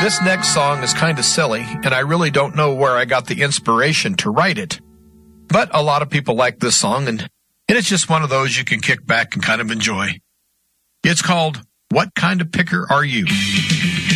This next song is kind of silly, and I really don't know where I got the inspiration to write it. But a lot of people like this song, and it's just one of those you can kick back and kind of enjoy. It's called What Kind of Picker Are You?